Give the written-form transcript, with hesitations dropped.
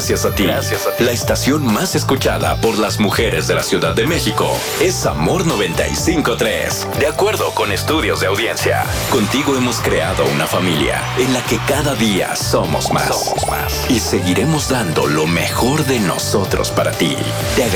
gracias a ti. La estación más escuchada por las mujeres de la Ciudad de México es Amor 95.3. De acuerdo con estudios de audiencia, contigo hemos creado una familia en la que cada día somos más. Y seguiremos dando lo mejor de nosotros para ti. Te